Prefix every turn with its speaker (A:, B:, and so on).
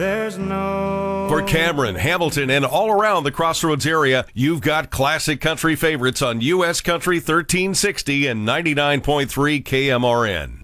A: There's no...
B: For Cameron, Hamilton, and all around the Crossroads area, you've got classic country favorites on U.S. Country 1360 and 99.3 KMRN.